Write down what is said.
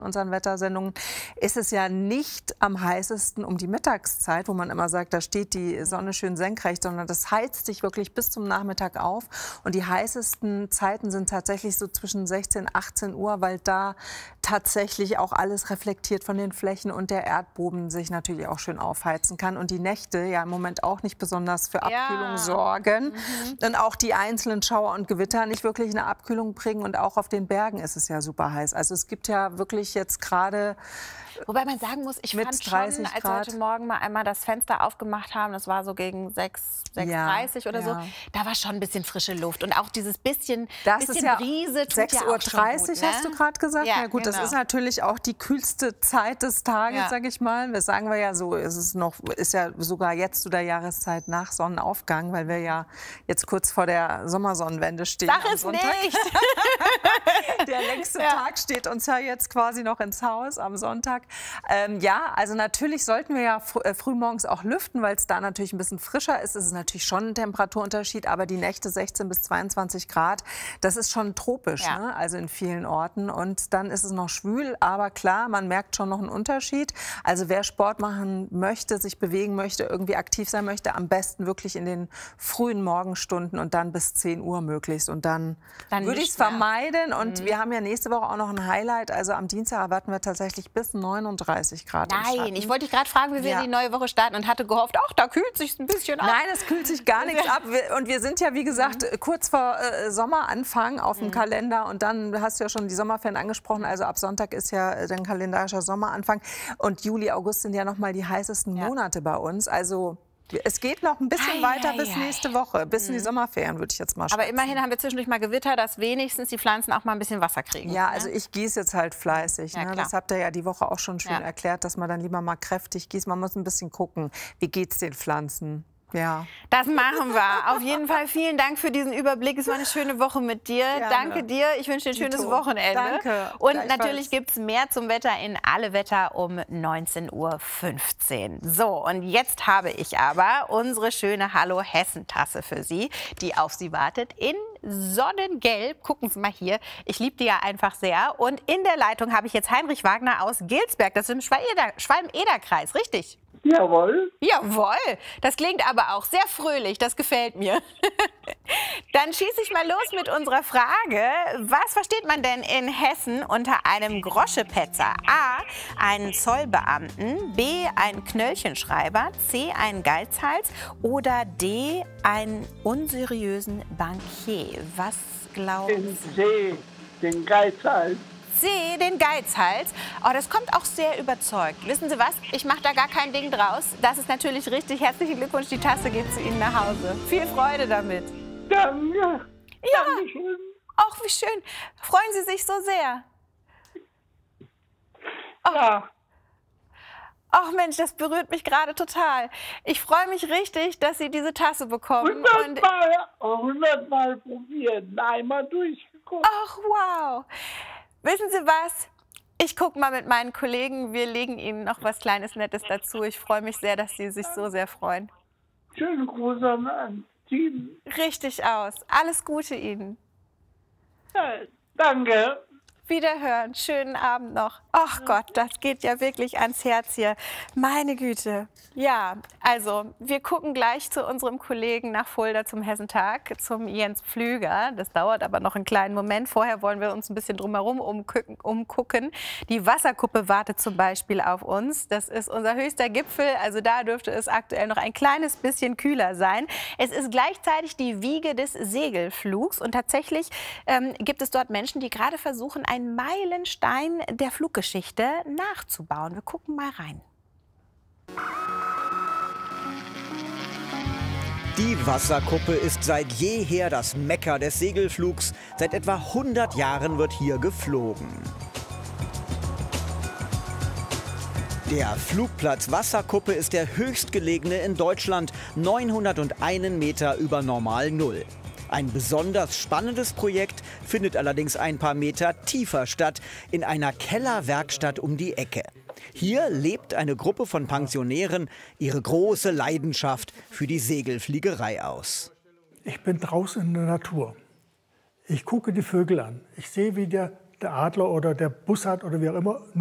unseren Wettersendungen, ist es ja nicht am heißesten um die Mittagszeit, wo man immer sagt, da steht die Sonne schön senkrecht, sondern das heizt sich wirklich bis zum Nachmittag auf. Und die heißesten Zeiten sind tatsächlich so zwischen 16 und 18 Uhr, weil da tatsächlich auch alles reflektiert von den Flächen und der Erdboden sich natürlich auch schön aufheizen kann. Und die Nächte ja im Moment auch nicht besonders für Abkühlung sorgen. Und auch die einzelnen Schauer und Gewitter nicht wirklich eine Abkühlung bringen. Und auch auf den Bergen ist es ja super heiß. Also es gibt ja wirklich jetzt gerade... Wobei man sagen muss, ich fand schon, als wir heute Morgen mal einmal das Fenster aufgemacht haben, das war so gegen 6:30 oder so, da war schon ein bisschen frische Luft. Und auch dieses bisschen Brise tut ja auch schon gut, 6:30 Uhr hast du gerade gesagt? Ja, gut, genau. Das ist natürlich auch die kühlste Zeit des Tages, sage ich mal. Das sagen wir ja so, ist ja sogar jetzt zu der Jahreszeit nach Sonnenaufgang, weil wir ja jetzt kurz vor der Sommersonnenwende stehen. Sag es nicht! Der längste Tag steht uns ja jetzt quasi noch ins Haus am Sonntag. Ja, also natürlich sollten wir ja frühmorgens auch lüften, weil es da natürlich ein bisschen frischer ist. Es ist natürlich schon ein Temperaturunterschied, aber die Nächte 16 bis 22 Grad, das ist schon tropisch, ne? Also in vielen Orten. Und dann ist es noch schwül, aber klar, man merkt schon noch einen Unterschied. Also wer Sport machen möchte, sich bewegen möchte, irgendwie aktiv sein möchte, am besten wirklich in den frühen Morgenstunden und dann bis 10 Uhr möglichst. Und dann würde ich es vermeiden. Und wir haben ja nächste Woche auch noch ein Highlight. Also am Dienstag erwarten wir tatsächlich bis 39 Grad. Nein, ich wollte dich gerade fragen, wie wir die neue Woche starten und hatte gehofft, ach, da kühlt sich ein bisschen ab. Nein, es kühlt sich gar nichts ab. Und wir sind ja, wie gesagt, kurz vor Sommeranfang auf dem Kalender. Und dann hast du ja schon die Sommerferien angesprochen. Also ab Sonntag ist ja dann kalendarischer Sommeranfang. Und Juli, August sind ja noch mal die heißesten Monate bei uns. Also es geht noch ein bisschen weiter bis nächste Woche, bis in die Sommerferien, würde ich jetzt mal schätzen. Aber immerhin haben wir zwischendurch mal Gewitter, dass wenigstens die Pflanzen auch mal ein bisschen Wasser kriegen. Ja, also ich gieße jetzt halt fleißig. Ne? Das habt ihr ja die Woche auch schon schön erklärt, dass man dann lieber mal kräftig gießt. Man muss ein bisschen gucken, wie geht's den Pflanzen. Ja. Das machen wir. Auf jeden Fall vielen Dank für diesen Überblick. Es war eine schöne Woche mit dir. Danke dir. Ich wünsche dir ein schönes Wochenende. Danke. Und natürlich gibt es mehr zum Wetter in Alle Wetter um 19:15 Uhr. So, und jetzt habe ich aber unsere schöne Hallo Hessen-Tasse für Sie, die auf Sie wartet in Sonnengelb. Gucken Sie mal hier. Ich liebe die ja einfach sehr. Und in der Leitung habe ich jetzt Heinrich Wagner aus Gilsberg. Das ist im Schwalm-Eder-Kreis, richtig? Jawohl. Jawohl, das klingt aber auch sehr fröhlich, das gefällt mir. Dann schieße ich mal los mit unserer Frage. Was versteht man denn in Hessen unter einem Groschepetzer? A, einen Zollbeamten, B, einen Knöllchenschreiber, C, einen Geizhals oder D, einen unseriösen Bankier? Was glauben Sie? C, den Geizhals. C, den Geizhals. Oh, das kommt auch sehr überzeugt. Wissen Sie was? Ich mache da gar kein Ding draus. Das ist natürlich richtig. Herzlichen Glückwunsch. Die Tasse geht zu Ihnen nach Hause. Viel Freude damit. Danke. Ja. Dankeschön. Ach, wie schön. Freuen Sie sich so sehr? Oh. Ja. Ach Mensch, das berührt mich gerade total. Ich freue mich richtig, dass Sie diese Tasse bekommen. 100 Mal probiert, einmal durchgeguckt. Ach, wow. Wissen Sie was? Ich gucke mal mit meinen Kollegen. Wir legen Ihnen noch was Kleines, Nettes dazu. Ich freue mich sehr, dass Sie sich so sehr freuen. Schönen Gruß an Team. Richtig aus. Alles Gute Ihnen. Ja, danke. Wiederhören. Schönen Abend noch. Ach Gott, das geht ja wirklich ans Herz hier. Meine Güte. Ja, also wir gucken gleich zu unserem Kollegen nach Fulda zum Hessentag, zum Jens Pflüger. Das dauert aber noch einen kleinen Moment. Vorher wollen wir uns ein bisschen drumherum umgucken. Die Wasserkuppe wartet zum Beispiel auf uns. Das ist unser höchster Gipfel. Also da dürfte es aktuell noch ein kleines bisschen kühler sein. Es ist gleichzeitig die Wiege des Segelflugs. Und tatsächlich gibt es dort Menschen, die gerade versuchen, einen Meilenstein der Fluggeschichte nachzubauen. Wir gucken mal rein. Die Wasserkuppe ist seit jeher das Mekka des Segelflugs. Seit etwa 100 Jahren wird hier geflogen. Der Flugplatz Wasserkuppe ist der höchstgelegene in Deutschland, 901 Meter über Normal Null. Ein besonders spannendes Projekt findet allerdings ein paar Meter tiefer statt, in einer Kellerwerkstatt um die Ecke. Hier lebt eine Gruppe von Pensionären ihre große Leidenschaft für die Segelfliegerei aus. Ich bin draußen in der Natur. Ich gucke die Vögel an. Ich sehe, wie der der Adler oder der Bussard oder wie auch immer